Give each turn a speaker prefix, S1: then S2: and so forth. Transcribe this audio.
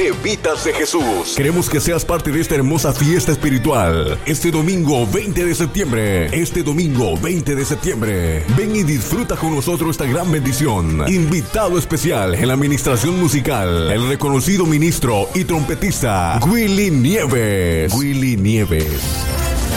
S1: Levitas de Jesús.
S2: Queremos que seas parte de esta hermosa fiesta espiritual. Este domingo 20 de septiembre. Ven y disfruta con nosotros esta gran bendición. Invitado especial en la administración musical, el reconocido ministro y trompetista Willy Nieves.